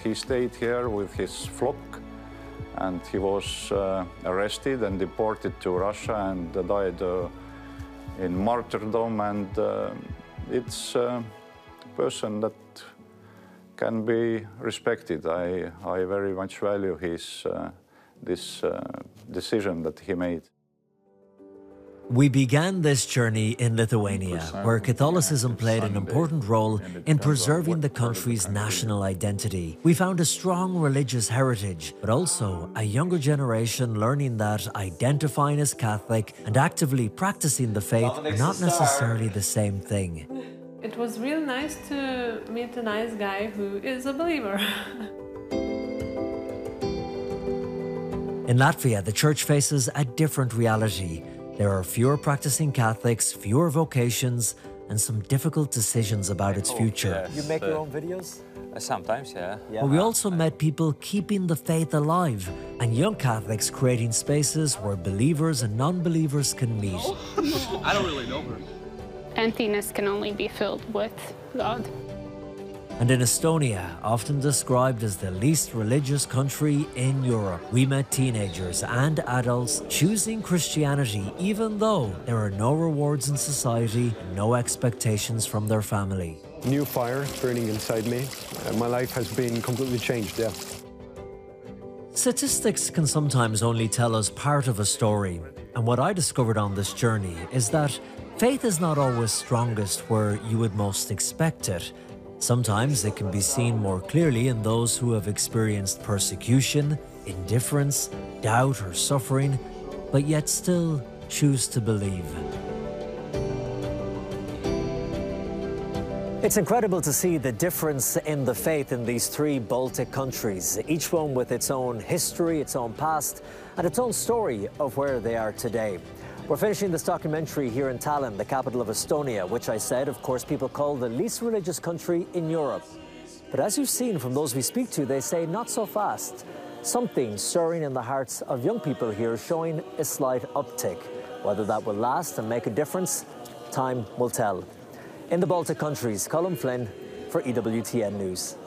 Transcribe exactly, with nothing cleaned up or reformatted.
he stayed here with his flock, and he was uh, arrested and deported to Russia and died uh, in martyrdom. And uh, it's a person that can be respected. I, I very much value his, uh, this uh, decision that he made. We began this journey in Lithuania, where Catholicism played an important role in preserving the country's national identity. We found a strong religious heritage, but also a younger generation learning that identifying as Catholic and actively practicing the faith are not necessarily the same thing. It was real nice to meet a nice guy who is a believer. In Latvia, the church faces a different reality. There are fewer practicing Catholics, fewer vocations, and some difficult decisions about its future. You make your own videos? Uh, sometimes, yeah. yeah. But we also met people keeping the faith alive, and young Catholics creating spaces where believers and non-believers can meet. I don't really know her. Emptiness can only be filled with God. And in Estonia, often described as the least religious country in Europe, we met teenagers and adults choosing Christianity even though there are no rewards in society and no expectations from their family. New fire burning inside me. Uh, my life has been completely changed, yeah. Statistics can sometimes only tell us part of a story. And what I discovered on this journey is that faith is not always strongest where you would most expect it. Sometimes it can be seen more clearly in those who have experienced persecution, indifference, doubt or suffering, but yet still choose to believe. It's incredible to see the difference in the faith in these three Baltic countries, each one with its own history, its own past, and its own story of where they are today. We're finishing this documentary here in Tallinn, the capital of Estonia, which I said, of course, people call the least religious country in Europe. But as you've seen from those we speak to, they say not so fast. Something stirring in the hearts of young people here showing a slight uptick. Whether that will last and make a difference, time will tell. In the Baltic countries, Colin Flynn for E W T N News.